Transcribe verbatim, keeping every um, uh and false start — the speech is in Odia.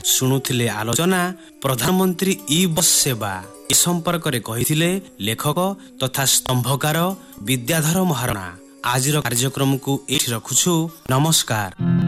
ଶୁଣୁଥିଲେ ଆଲୋଚନା ପ୍ରଧାନମନ୍ତ୍ରୀ ଇ ବସ୍ ସେବା। ଏ ସମ୍ପର୍କରେ କହିଥିଲେ ଲେଖକ ତଥା ସ୍ତମ୍ଭକାର ବିଦ୍ୟାଧର ମହାରଣା। ଆଜିର କାର୍ଯ୍ୟକ୍ରମକୁ ଏଇଠି ରଖୁଛୁ। ନମସ୍କାର।